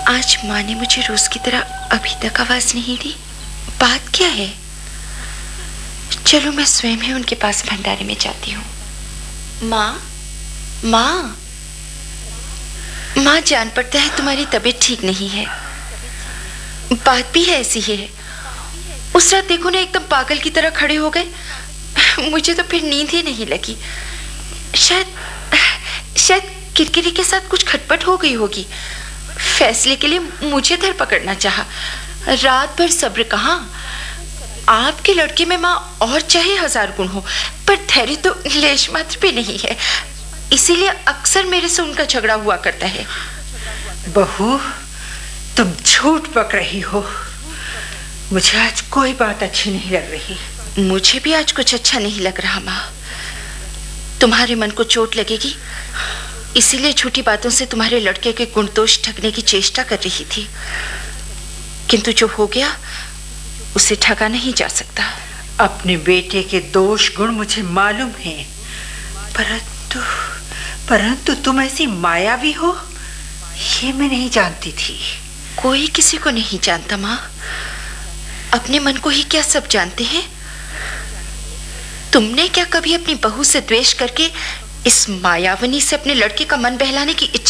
आज माँ ने मुझे रोज की तरह अभी तक आवाज नहीं दी। बात क्या है? चलो मैं स्वयं ही उनके पास भंडारे में जाती हूँ। माँ, माँ, माँ, जान पड़ता है तुम्हारी तबीयत ठीक नहीं है। बात भी है ऐसी है। उस रात देखो ना, एकदम पागल की तरह खड़े हो गए। मुझे तो फिर नींद ही नहीं लगी। शायद किरकिरी के साथ कुछ खटपट हो गई होगी। फैसले के लिए मुझे धर पकड़ना चाहा। रात भर सब्र कहाँ। आपके लड़के में माँ और चाहे 1000 गुण हो, पर धैर्य तो लेश मात्र भी नहीं है। इसीलिए अक्सर मेरे से उनका झगड़ा हुआ करता है। बहू, तुम झूठ बक रही हो। मुझे आज कोई बात अच्छी नहीं लग रही। मुझे भी आज कुछ अच्छा नहीं लग रहा माँ। तुम्हारे मन को चोट लगेगी, इसीलिए झूठी बातों से तुम्हारे लड़के के गुण दोष ढकने की चेष्टा कर रही थी। किंतु जो हो गया उसे ढका नहीं जा सकता। अपने बेटे के दोष गुण मुझे मालूम हैं, परंतु तुम ऐसी मायावी हो, ये मैं नहीं जानती थी। कोई किसी को नहीं जानता माँ। अपने मन को ही क्या सब जानते हैं। तुमने क्या कभी अपनी बहू से द्वेष करके इस मायावनी से अपने लड़के का मन बहलाने की